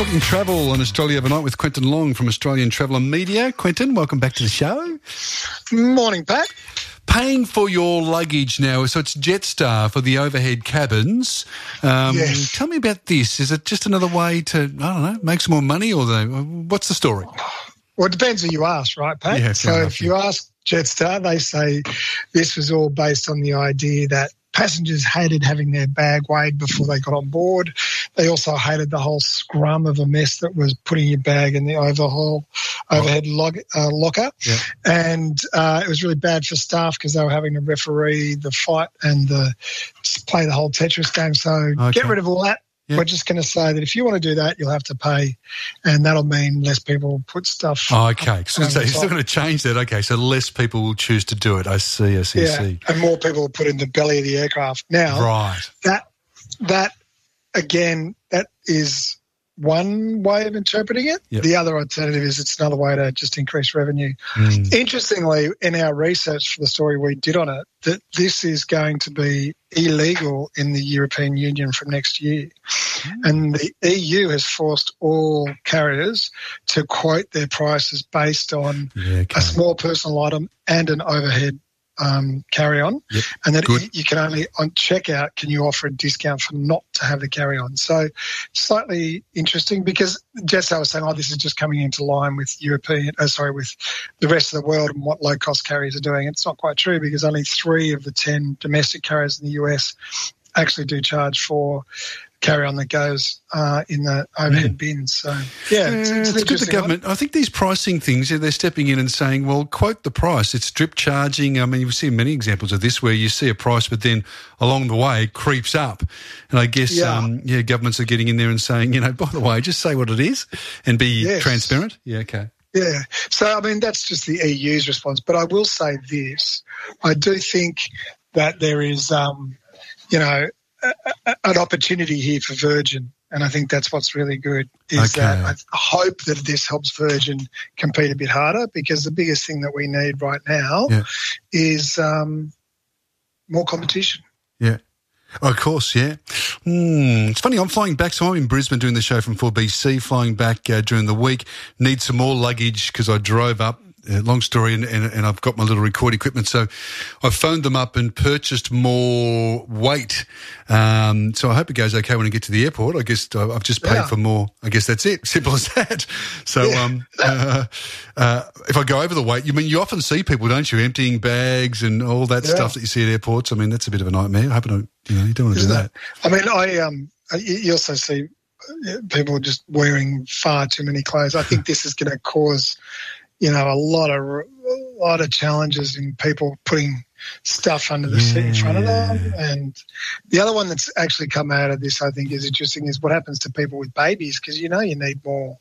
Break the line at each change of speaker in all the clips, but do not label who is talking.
Talking travel on Australia Overnight with Quentin Long from Australian Travel and Media. Quentin, welcome back to the show.
Morning, Pat.
Paying for your luggage now, so it's Jetstar for the overhead cabins.
Yes.
Tell me about this. Is it just another way to, I don't know, make some more money, or what's the story?
Well, it depends who you ask, right, Pat?
Yeah,
so if you ask Jetstar, they say this was all based on the idea that passengers hated having their bag weighed before they got on board. They also hated the whole scrum of a mess that was putting your bag in the overhead locker.
Yeah.
And it was really bad for staff because they were having to referee the fight and play the whole Tetris game. So get rid of all that.
Yeah.
We're just going to say that if you want to do that, you'll have to pay, and that'll mean less people put stuff.
Oh, okay. So you're still going to change that. Okay, so less people will choose to do it. I see.
And more people will put in the belly of the aircraft. Now,
right.
That again, that is one way of interpreting it.
Yep.
The other alternative is it's another way to just increase revenue. Interestingly, in our research for the story we did on it, that this is going to be illegal in the European Union from next year. And the EU has forced all carriers to quote their prices based on a small personal item and an overhead carry-on, and that you can only, on checkout, can you offer a discount for not to have the carry-on. So slightly interesting because Jetstar was saying, this is just coming into line with with the rest of the world and what low-cost carriers are doing. It's not quite true because only 3 of the 10 domestic carriers in the US actually do charge for carry-on that goes in the overhead bins. So, it's
good the government. I think these pricing things, they're stepping in and saying, well, quote the price. It's drip charging. I mean, you've seen many examples of this where you see a price, but then along the way it creeps up. And I guess, governments are getting in there and saying, by the way, just say what it is and be transparent. Yeah, okay.
Yeah. So, I mean, that's just the EU's response. But I will say this. I do think that there is, an opportunity here for Virgin, and I think that's what's really good, is that I hope that this helps Virgin compete a bit harder, because the biggest thing that we need right now is more competition.
Yeah. Of course, yeah. It's funny, I'm flying back, so I'm in Brisbane doing the show from 4BC, flying back during the week. Need some more luggage because I drove up. Long story, and I've got my little record equipment, so I've phoned them up and purchased more weight. So I hope it goes okay when I get to the airport. I guess I've just paid for more. I guess that's it. Simple as that. So if I go over the weight, you often see people, don't you, emptying bags and all that stuff that you see at airports. I mean, that's a bit of a nightmare. I hope you don't want to do that.
I mean, you also see people just wearing far too many clothes. I think this is going to cause a lot of challenges in people putting stuff under the seat in front of them. And the other one that's actually come out of this, I think, is interesting, is what happens to people with babies, because you need more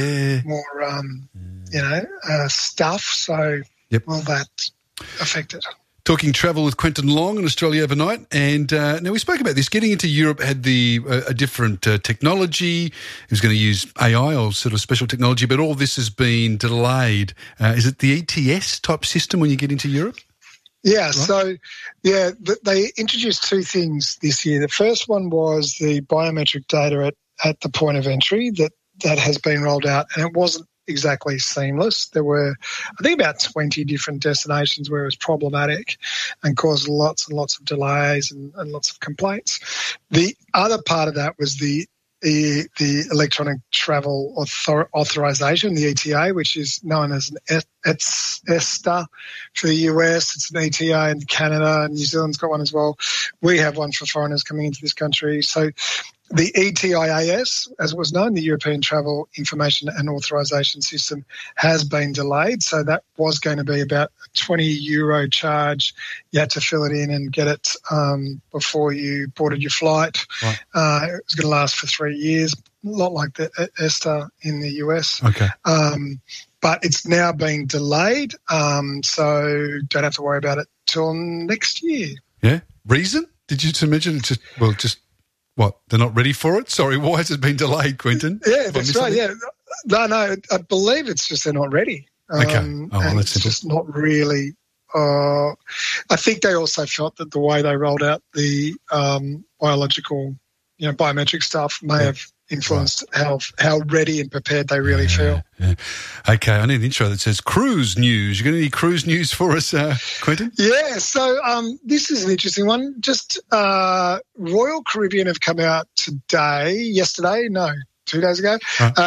stuff. So will that affect it?
Talking travel with Quentin Long in Australia Overnight. And now we spoke about this. Getting into Europe had a different technology. It was going to use AI or sort of special technology, but all this has been delayed. Is it the ETS type system when you get into Europe?
Yeah,
right?
So, they introduced 2 things this year. The first one was the biometric data at the point of entry that has been rolled out, and it wasn't exactly seamless. There were, I think, about 20 different destinations where it was problematic and caused lots and lots of delays and lots of complaints. The other part of that was the electronic travel authorization, the ETA, which is known as an ESTA for the US. It's an ETA in Canada, and New Zealand's got one as well. We have one for foreigners coming into this country. So the ETIAS, as it was known, the European Travel Information and Authorisation System, has been delayed. So that was going to be about a €20 charge. You had to fill it in and get it before you boarded your flight. Right. It was going to last for 3 years, a lot like the ESTA in the US.
Okay.
But it's now being delayed, so don't have to worry about it till next year.
Yeah. Reason? Did you mention just what? They're not ready for it? Sorry, why has it been delayed, Quentin?
Yeah, that's right, yeah. No, I believe it's just they're not ready.
Okay.
That's simple. Just not really. I think they also felt that the way they rolled out the biometric stuff may have influenced how ready and prepared they really feel.
Yeah. Okay, I need an intro that says cruise news. You got any cruise news for us, Quentin?
Yeah, so this is an interesting one. Just Royal Caribbean have come out yesterday, 2 days ago,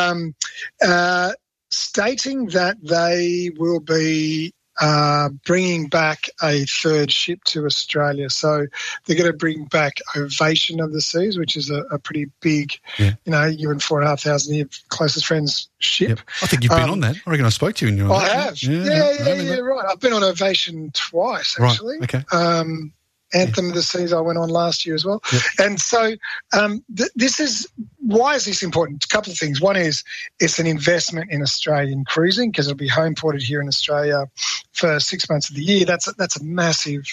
stating that they will be bringing back a third ship to Australia. So they're going to bring back Ovation of the Seas, which is a pretty big, you and 4,500 of your closest friends ship. Yep.
I think you've been on that. I reckon I spoke to you.
I have. Yeah, right. I've been on Ovation twice, actually.
Right. Okay.
Anthem of the Seas I went on last year as well. Yep. And so why is this important? A couple of things. One is it's an investment in Australian cruising because it'll be home ported here in Australia for 6 months of the year. That's a massive,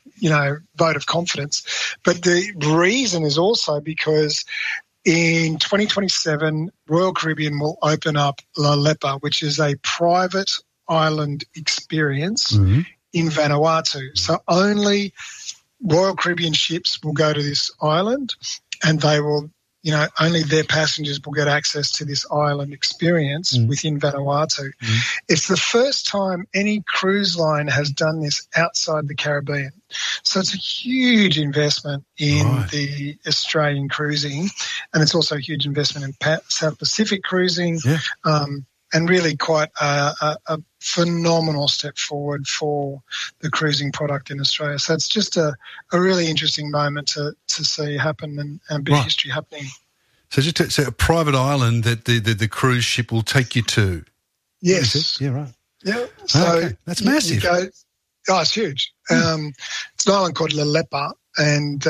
vote of confidence. But the reason is also because in 2027, Royal Caribbean will open up La Lepa, which is a private island experience in Vanuatu. So only Royal Caribbean ships will go to this island and they will, only their passengers will get access to this island experience within Vanuatu. It's the first time any cruise line has done this outside the Caribbean. So it's a huge investment in the Australian cruising, and it's also a huge investment in South Pacific cruising. Yeah. And really quite a phenomenal step forward for the cruising product in Australia. So it's just a really interesting moment to see happen and a bit of history happening.
So just a private island that the cruise ship will take you to?
Yes.
Yeah, right.
Yeah. So
that's massive.
It's huge. It's an island called La Lepa, and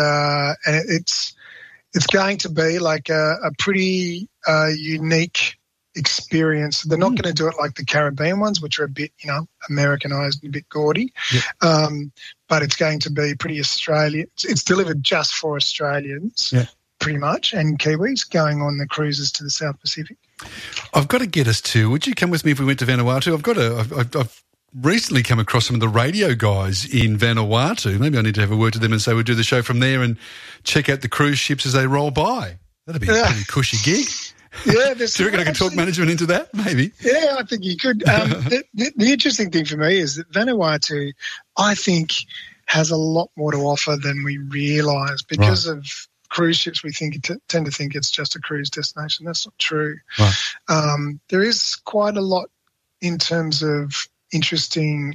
it's going to be like a pretty unique experience. They're not going to do it like the Caribbean ones, which are a bit, Americanized and a bit gaudy. Yep. But it's going to be pretty Australian. It's delivered just for Australians, pretty much, and Kiwis going on the cruises to the South Pacific.
I've got to get us to. Would you come with me if we went to Vanuatu? I've recently come across some of the radio guys in Vanuatu. Maybe I need to have a word to them and say we'll do the show from there and check out the cruise ships as they roll by. That'd be a pretty cushy gig.
Yeah,
do you reckon I can talk management into that? Maybe.
Yeah, I think you could. The interesting thing for me is that Vanuatu, I think, has a lot more to offer than we realise because of cruise ships. We tend to think it's just a cruise destination. That's not true. Right. There is quite a lot in terms of interesting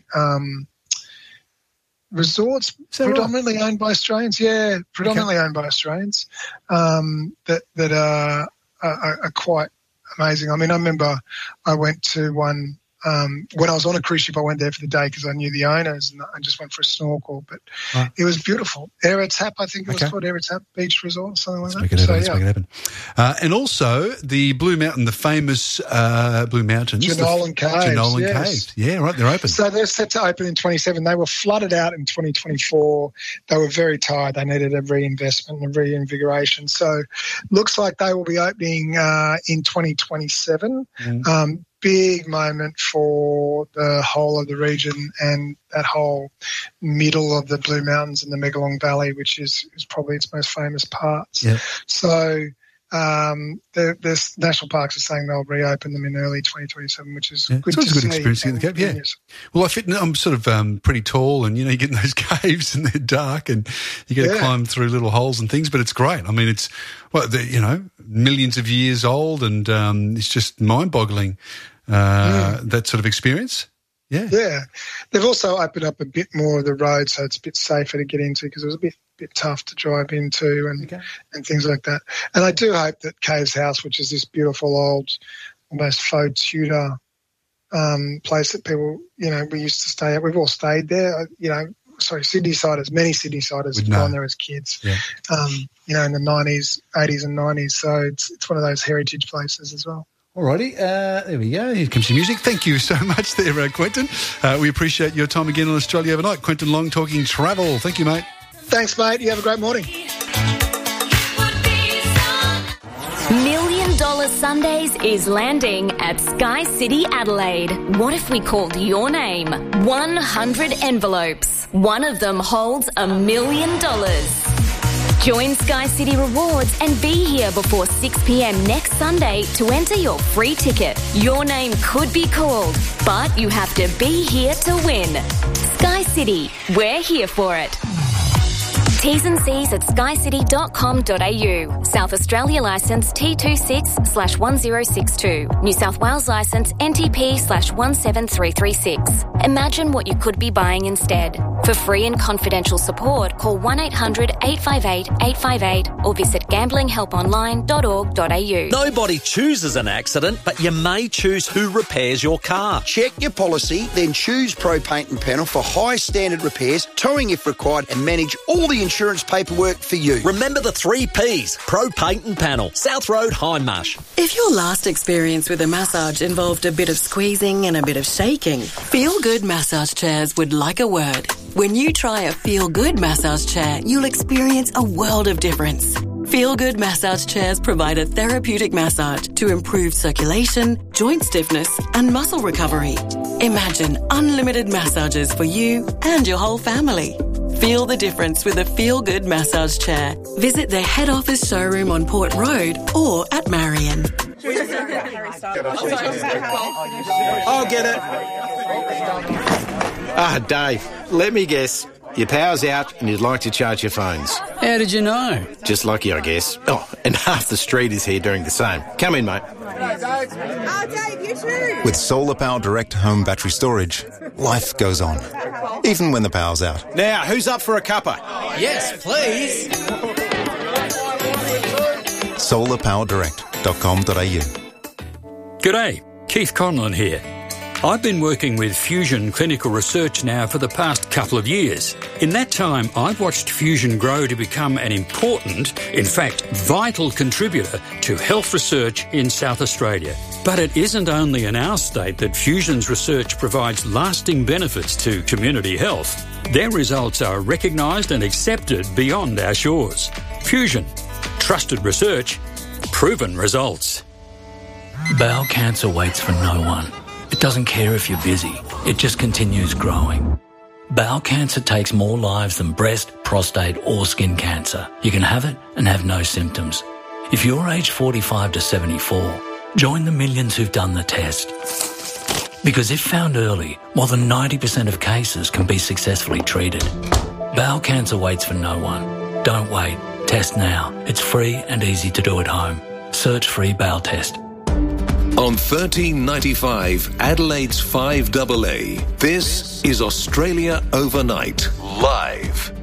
resorts, predominantly owned by Australians. Yeah, predominantly owned by Australians that are quite amazing. I mean, I remember I went to one when I was on a cruise ship. I went there for the day because I knew the owners, and I just went for a snorkel. But it was beautiful. Eratap, I think it was called Eratap Beach Resort, something like that.
Let's make it happen. And also the Blue Mountain, the famous Blue Mountains.
Jenolan Caves.
Yeah, right, they're open.
So they're set to open in 2027. They were flooded out in 2024. They were very tired. They needed a reinvestment and a reinvigoration. So looks like they will be opening in 2027. Big moment for the whole of the region and that whole middle of the Blue Mountains and the Megalong Valley, which is probably its most famous parts. Yeah. So the national parks are saying they'll reopen them in early 2027, which is good to see.
It's a good experience to get in the Cape, Well, I'm sort of pretty tall and, you get in those caves and they're dark and you get to climb through little holes and things, but it's great. I mean, it's, millions of years old and it's just mind-boggling, that sort of experience. Yeah.
Yeah. They've also opened up a bit more of the road so it's a bit safer to get into because it was a bit tough to drive into and things like that. And I do hope that Caves House, which is this beautiful old, almost faux Tudor place that people, we used to stay at. We've all stayed there, Sydney-siders, many Sydney-siders have gone there as kids, in the 90s, 80s and 90s. So it's one of those heritage places as well.
Alrighty, there we go. Here comes your music. Thank you so much there, Quentin. We appreciate your time again on Australia Overnight. Quentin Long talking travel. Thank you, mate.
Thanks, mate. You have a great morning.
$1 Million Sundays is landing at Sky City Adelaide. What if we called your name? 100 envelopes. One of them holds $1 million. Join Sky City Rewards and be here before 6 p.m. next Sunday to enter your free ticket. Your name could be called, but you have to be here to win. Sky City, we're here for it. T's and C's at skycity.com.au. South Australia licence T26/1062. New South Wales licence NTP/17336. Imagine what you could be buying instead. For free and confidential support, call 1-800-858-858 or visit gamblinghelponline.org.au.
Nobody chooses an accident, but you may choose who repairs your car.
Check your policy, then choose Pro Paint and Panel for high standard repairs, towing if required, and manage all the insurance paperwork for you.
Remember the 3 Ps. Pro Paint and Panel. South Road, Hindmarsh.
If your last experience with a massage involved a bit of squeezing and a bit of shaking, Feel Good Massage Chairs would like a word. When you try a Feel Good massage chair, you'll experience a world of difference. Feel Good Massage Chairs provide a therapeutic massage to improve circulation, joint stiffness and muscle recovery. Imagine unlimited massages for you and your whole family. Feel the difference with a Feel Good massage chair. Visit their head office showroom on Port Road or at Marion.
I'll get it. Dave, let me guess. Your power's out and you'd like to charge your phones.
How did you know?
Just lucky, I guess. Oh, and half the street is here doing the same. Come in, mate.
Dave, you too.
With Solar Power Direct Home Battery Storage, life goes on, even when the power's out.
Now, who's up for a cuppa?
Yes, please.
solarpowerdirect.com.au.
G'day, Keith Conlon here. I've been working with Fusion Clinical Research now for the past couple of years. In that time, I've watched Fusion grow to become an important, in fact, vital contributor to health research in South Australia. But it isn't only in our state that Fusion's research provides lasting benefits to community health. Their results are recognised and accepted beyond our shores. Fusion. Trusted research. Proven results.
Bowel cancer waits for no one. It doesn't care if you're busy. It just continues growing. Bowel cancer takes more lives than breast, prostate or skin cancer. You can have it and have no symptoms. If you're aged 45 to 74, join the millions who've done the test. Because if found early, more than 90% of cases can be successfully treated. Bowel cancer waits for no one. Don't wait. Test now. It's free and easy to do at home. Search free bowel test.
On 1395 Adelaide's 5AA, this is Australia Overnight, live.